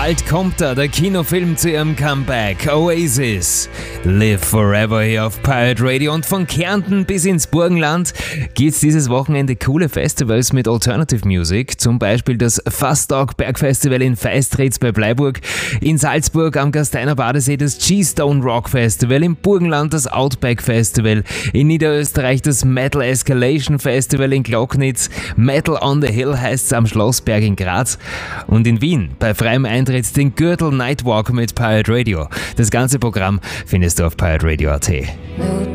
Bald kommt der Kinofilm zu ihrem Comeback. Oasis. Live Forever hier auf Pirate Radio. Und von Kärnten bis ins Burgenland geht's dieses Wochenende coole Festivals mit Alternative Music. Zum Beispiel das Fastdog Bergfestival in Feistritz bei Bleiburg. In Salzburg am Gasteiner Badesee das G-Stone Rock Festival. Im Burgenland das Outback Festival. In Niederösterreich das Metal Escalation Festival in Glocknitz. Metal on the Hill heißt's am Schlossberg in Graz. Und in Wien bei freiem Eintritt den Gürtel Nightwalk mit Pirate Radio. Das ganze Programm findest du auf pirateradio.at.